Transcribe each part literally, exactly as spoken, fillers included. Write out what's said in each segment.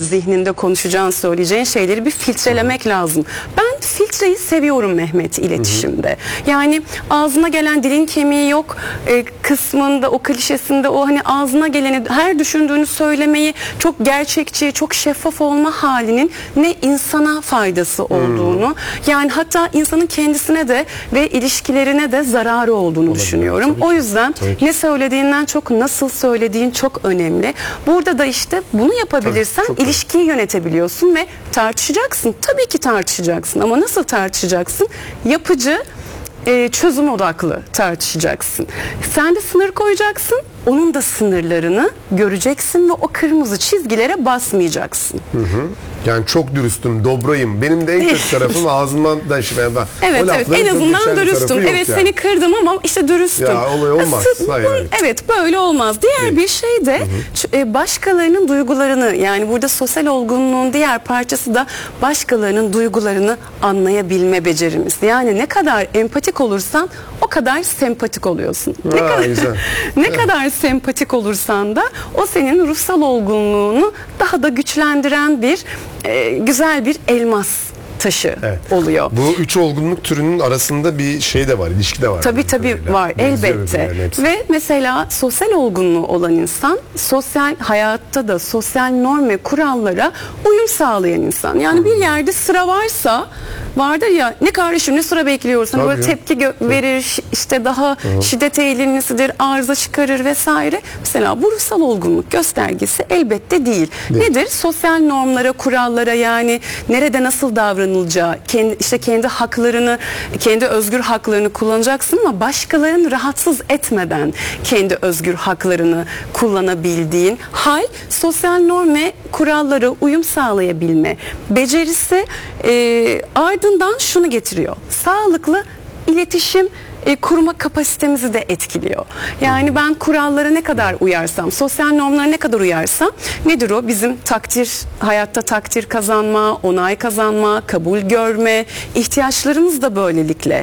zihninde konuşacağın, söyleyeceğin şeyleri bir filtrelemek Hı-hı. lazım. Ben filtreyi seviyorum Mehmet iletişimde. Hı-hı. Yani ağzına gelen dilin kemiği yok e, kısmında, o klişesinde, o hani ağzına geleni, her düşündüğünü söylemeyi, çok gerçekçi, çok şeffaf olma halinin ne insana faydası olduğunu, hmm. yani hatta insanın kendisine de ve ilişkilerine de zararı olduğunu Olabilir. düşünüyorum. O yüzden ne söylediğinden çok nasıl söylediğin çok önemli. Burada da işte bunu yapabilirsen Tabii, ilişkiyi önemli. yönetebiliyorsun ve tartışacaksın. Tabii ki tartışacaksın ama nasıl tartışacaksın? Yapıcı, e, çözüm odaklı tartışacaksın. Sen de sınır koyacaksın. Onun da sınırlarını göreceksin ve o kırmızı çizgilere basmayacaksın. Hı hı. Yani çok dürüstüm, dobrayım. Benim de en kötü tarafım ağzımdan da işte ben. Evet evet, en azından dürüstüm. Evet yani. Seni kırdım ama işte dürüstüm. Ya olay olmaz. Hayır, hayır. Evet, böyle olmaz. Diğer Değil. bir şey de hı hı. başkalarının duygularını, yani burada sosyal olgunluğun diğer parçası da başkalarının duygularını anlayabilme becerimiz. Yani ne kadar empatik olursan o kadar sempatik oluyorsun. Ha, ne kadar güzel. ne evet. kadar sempatik olursan da o senin ruhsal olgunluğunu daha da güçlendiren bir e, güzel bir elmas taşı evet. oluyor. Bu üç olgunluk türünün arasında bir şey de var, ilişki de var. Tabii tabii böyle. var elbette. Yani ve mesela sosyal olgunluğu olan insan sosyal hayatta da sosyal norm ve kurallara uyum sağlayan insan. Yani hmm. bir yerde sıra varsa, vardır ya, ne kardeşim ne sıra bekliyorsun, böyle tepki verir, işte daha Hı. şiddet eğilimlisidir, arıza çıkarır vesaire. Mesela bu ruhsal olgunluk göstergesi elbette değil. değil. Nedir? Sosyal normlara, kurallara, yani nerede nasıl davranılacağı, kendi, işte kendi haklarını, kendi özgür haklarını kullanacaksın ama başkalarını rahatsız etmeden kendi özgür haklarını kullanabildiğin hal, sosyal norm ve kurallara uyum sağlayabilme becerisi e, ardından şunu getiriyor: sağlıklı iletişim e, kurma kapasitemizi de etkiliyor. Yani ben kurallara ne kadar uyarsam, sosyal normlara ne kadar uyarsam, nedir o? Bizim takdir, hayatta takdir kazanma, onay kazanma, kabul görme ihtiyaçlarımız da böylelikle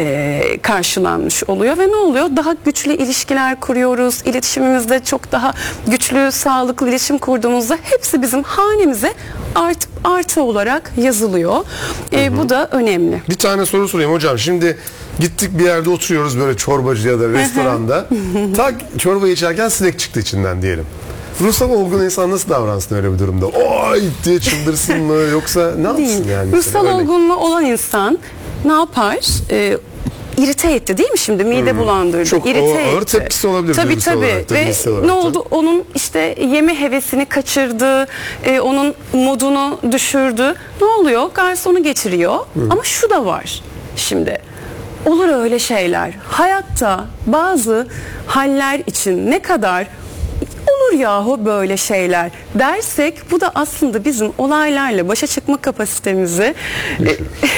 e, karşılanmış oluyor ve ne oluyor? Daha güçlü ilişkiler kuruyoruz. İletişimimizde çok daha güçlü, sağlıklı iletişim kurduğumuzda hepsi bizim hanemize artı, artı olarak yazılıyor. E, hı hı. Bu da önemli. Bir tane soru sorayım hocam. Şimdi gittik bir yerde oturuyoruz, böyle çorbacı ya da restoranda. Tak çorbayı içerken sinek çıktı içinden diyelim. Ruhsal olgun insan nasıl davransın öyle bir durumda? Oy diye çıldırsın mı, yoksa ne Değil. yapsın yani? Ruhsal olgunluğu olan insan ne yapar? Ee, irite etti değil mi şimdi? Mide hmm. bulandırdı. Çok irite ağır etti. tepkisi olabilir. Tabii tabii. Olarak, ve ne oldu? Onun işte yeme hevesini kaçırdı. E, onun modunu düşürdü. Ne oluyor? Garsonu getiriyor. Hmm. Ama şu da var şimdi. Olur öyle şeyler. Hayatta bazı haller için ne kadar olur yahu böyle şeyler dersek, bu da aslında bizim olaylarla başa çıkma kapasitemizi e,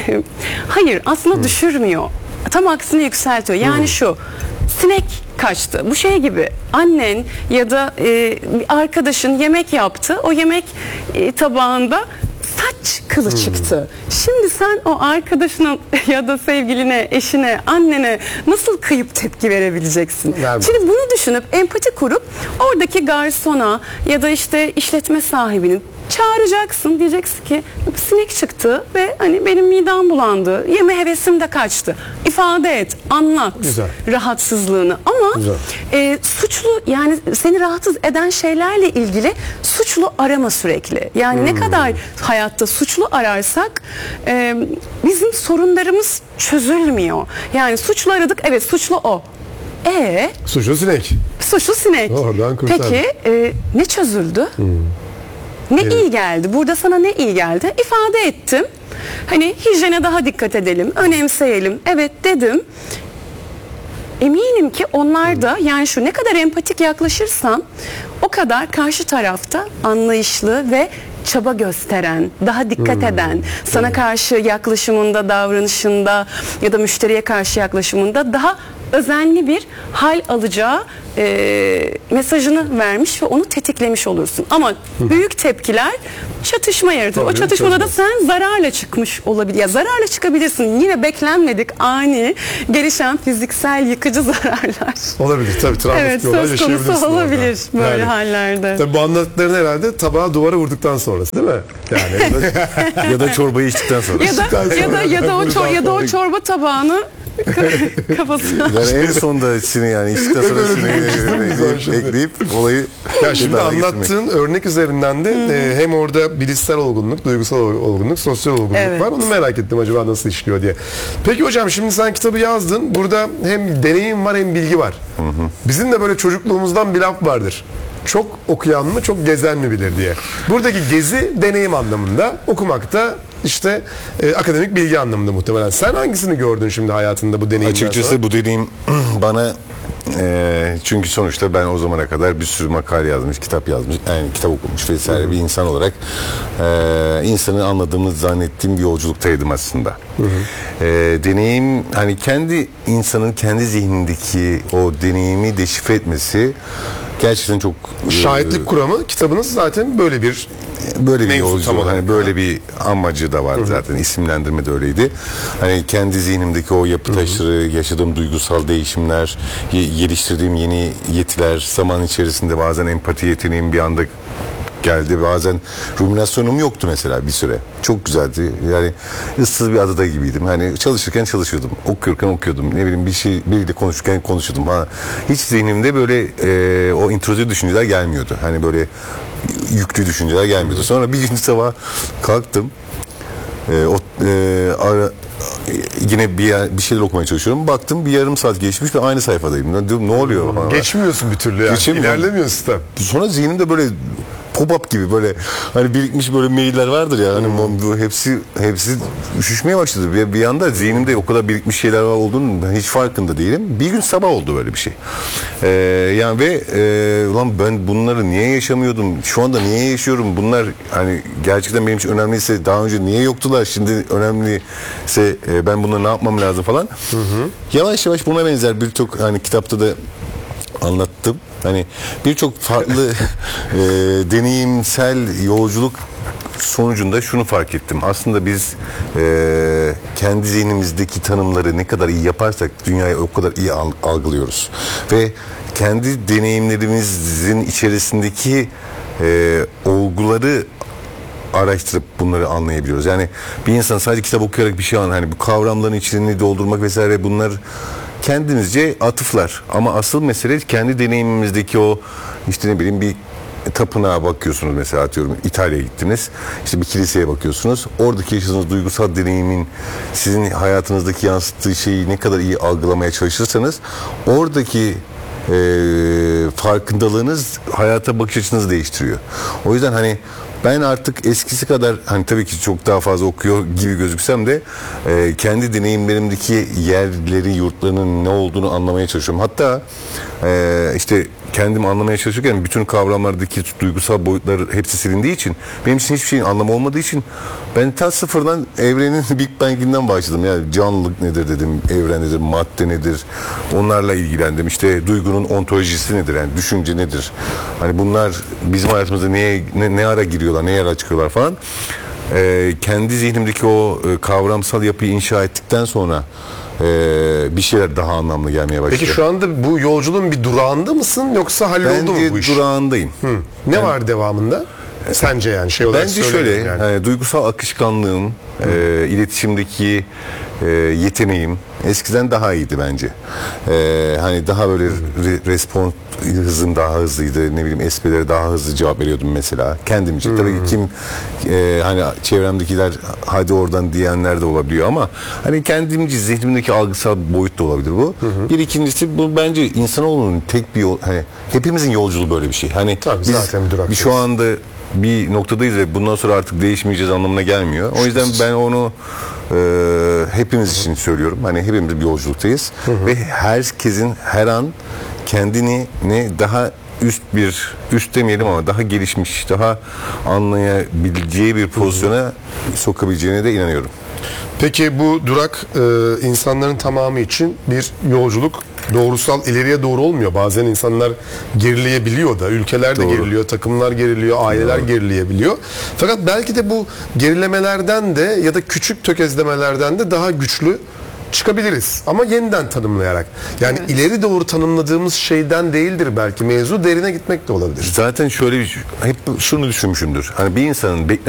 hayır aslında hmm. düşürmüyor. Tam aksine yükseltiyor. Yani hmm. şu, sinek kaçtı. Bu şey gibi, annen ya da e, bir arkadaşın yemek yaptı. O yemek e, tabağında saç kılı hmm. çıktı. Şimdi sen o arkadaşına ya da sevgiline, eşine, annene nasıl kıyıp tepki verebileceksin? Vermez. Şimdi bunu düşünüp empati kurup oradaki garsona ya da işte işletme sahibinin çağıracaksın, diyeceksin ki sinek çıktı ve hani benim midem bulandı, yeme hevesim de kaçtı. İfade et, anlat Güzel. rahatsızlığını ama e, suçlu, yani seni rahatsız eden şeylerle ilgili suçlu arama sürekli. Yani hmm. ne kadar hayatta suçlu ararsak e, bizim sorunlarımız çözülmüyor. Yani suçlu aradık, evet suçlu o. E suçlu sinek. Suçlu sinek. Oradan kurtar. Peki e, ne çözüldü? Hmm. Ne evet. iyi geldi? Burada sana ne iyi geldi? İfade ettim. Hani hijyene daha dikkat edelim, önemseyelim. Evet dedim. Eminim ki onlar da, yani şu, ne kadar empatik yaklaşırsan o kadar karşı tarafta anlayışlı ve çaba gösteren, daha dikkat hmm. eden, sana evet. karşı yaklaşımında, davranışında ya da müşteriye karşı yaklaşımında daha özenli bir hal alacağı e, mesajını vermiş ve onu tetiklemiş olursun. Ama büyük tepkiler çatışma yaratır. Tabii, O çatışmada da çözmez. sen zararla çıkmış olabilir. Ya zararla çıkabilirsin. Yine beklenmedik, ani, gelişen fiziksel yıkıcı zararlar. Olabilir tabii. Travmatik Evet, bir olay söz konusu yaşayabilirsin olabilir orada. böyle Yani, hallerde. tabii bu anlattıkların herhalde tabağı duvara vurduktan sonrası değil mi? Yani Ya da çorbayı içtikten sonra. Ya da ya da ya da o çor- ya da o çorba tabağını kafasına. Yani en sonda sini yani içtikten sonra Öyle sini düşünmüştüm biz onu şimdi. ekleyip olayı ya şimdi daha getirmek. anlattığın örnek üzerinden de e, hem orada bilişsel olgunluk, duygusal olgunluk, sosyal olgunluk Evet. var. Onu merak ettim acaba nasıl işliyor diye. Peki hocam şimdi sen kitabı yazdın. Burada hem deneyim var hem bilgi var. Bizim de böyle çocukluğumuzdan bir laf vardır. Çok okuyan mı, çok gezen mi bilir diye. Buradaki gezi deneyim anlamında, okumakta işte e, akademik bilgi anlamında muhtemelen. Sen hangisini gördün şimdi hayatında bu deneyimden Açıkçası sonra? bu dediğim bana e, çünkü sonuçta ben o zamana kadar bir sürü makale yazmış, kitap yazmış, yani kitap okumuş vesaire bir insan olarak e, insanı anladığımı zannettiğim bir yolculuktaydım aslında. E, deneyim hani kendi insanın kendi zihnindeki o deneyimi deşifre etmesi gerçekten çok e, Şahitlik kuramı kitabınız zaten böyle bir böyle bir Mevzu tam yolculuk olarak. hani böyle bir amacı da var zaten, isimlendirme de öyleydi. Hani kendi zihnimdeki o yapı taşları, yaşadığım duygusal değişimler, ye- geliştirdiğim yeni yetiler, zaman içerisinde bazen empati yeteneğim bir anda geldi. Bazen ruminasyonum yoktu mesela bir süre. Çok güzeldi. Yani ıssız bir adada gibiydim. Hani çalışırken çalışıyordum. Okuyorken okuyordum. Ne bileyim bir şey biriyle konuşurken konuşuyordum. Ha, hiç zihnimde böyle e, o introzif düşünceler gelmiyordu. Hani böyle yüklü düşünceler gelmiyordu. Sonra bir gün sabah kalktım. E, o e, ara, e, yine bir yer- bir şeyler okumaya çalışıyorum. Baktım bir yarım saat geçmiş ve aynı sayfadayım. Ben diyorum ne oluyor bana? geçmiyorsun bir türlü yani. Geçemiyorum. İlerlemiyor sistem. Sonra zihnimde böyle pop-up gibi böyle hani birikmiş böyle mailler vardır ya hani bu hepsi hepsi üşüşmeye başladı. Bir, bir anda zihnimde o kadar birikmiş şeyler var olduğunu ben hiç farkında değilim. Bir gün sabah oldu böyle bir şey. Ee, yani ve e, ulan ben bunları niye yaşamıyordum? Şu anda niye yaşıyorum? Bunlar hani gerçekten benim için önemliyse daha önce niye yoktular? Şimdi önemliyse e, ben bunları ne yapmam lazım falan. Yavaş yavaş buna benzer birçok hani kitapta da anlattım. Hani birçok farklı e, deneyimsel yolculuk sonucunda şunu fark ettim. Aslında biz e, kendi zihnimizdeki tanımları ne kadar iyi yaparsak dünyayı o kadar iyi al- algılıyoruz. Ve kendi deneyimlerimizin içerisindeki e, olguları araştırıp bunları anlayabiliyoruz. Yani bir insan sadece kitap okuyarak bir şey an hani bu kavramların içini doldurmak vesaire bunlar kendimizce atıflar. Ama asıl mesele kendi deneyimimizdeki o işte ne bileyim bir tapınağa bakıyorsunuz mesela atıyorum İtalya'ya gittiniz. İşte bir kiliseye bakıyorsunuz. Oradaki yaşadığınız duygusal deneyimin sizin hayatınızdaki yansıttığı şeyi ne kadar iyi algılamaya çalışırsanız oradaki e, farkındalığınız hayata bakış açınızı değiştiriyor. O yüzden hani ben artık eskisi kadar hani tabii ki çok daha fazla okuyor gibi gözüksem de e, kendi deneyimlerimdeki yerleri, yurtlarının ne olduğunu anlamaya çalışıyorum. Hatta e, işte kendimi anlamaya çalışırken bütün kavramlardaki duygusal boyutlar hepsi silindiği için benim için hiçbir şeyin anlamı olmadığı için ben ta sıfırdan evrenin Big Bang'inden başladım. Yani canlılık nedir dedim, evren nedir, madde nedir, onlarla ilgilendim. İşte duygunun ontolojisi nedir, yani düşünce nedir? Hani bunlar bizim hayatımızda neye, ne, ne ara giriyorlar, ne ara çıkıyorlar falan. Ee, kendi zihnimdeki o e, kavramsal yapıyı inşa ettikten sonra e, bir şeyler daha anlamlı gelmeye başladı. Peki şu anda bu yolculuğun bir durağında mısın yoksa halloldu mu Bence bu iş? durağındayım. Hı. Ne var devamında? Sence yani şey olarak Bence söyledim şöyle, yani. hani duygusal akışkanlığım, e, iletişimdeki e, yeteneğim eskiden daha iyiydi bence. E, hani daha böyle re- respons hızım daha hızlıydı. Ne bileyim esprileri daha hızlı cevap veriyordum mesela. Kendim için. Tabii ki kim e, hani çevremdekiler hadi oradan diyenler de olabiliyor ama hani kendimce zihnimdeki algısal boyut da olabilir bu. Bir ikincisi bu bence insanoğlunun tek bir yol, hani hepimizin yolculuğu böyle bir şey. Hani Tabii, biz zaten bir duraktayız. şu anda bir noktadayız ve bundan sonra artık değişmeyeceğiz anlamına gelmiyor. O yüzden ben onu e, hepimiz için söylüyorum. Hani hepimiz bir yolculuktayız ve herkesin her an kendini ne daha üst bir üst demeyelim ama daha gelişmiş, daha anlayabileceği bir pozisyona sokabileceğine de inanıyorum. Peki bu durak e, insanların tamamı için bir yolculuk doğrusal ileriye doğru olmuyor. Bazen insanlar gerileyebiliyor da. Ülkeler de Doğru. geriliyor, takımlar geriliyor, aileler gerileyebiliyor. Fakat belki de bu gerilemelerden de ya da küçük tökezlemelerden de daha güçlü çıkabiliriz. Ama yeniden tanımlayarak. Yani Evet. ileri doğru tanımladığımız şeyden değildir belki mevzu. Derine gitmek de olabilir. Zaten şöyle bir hep şunu düşünmüşümdür. Hani bir insanın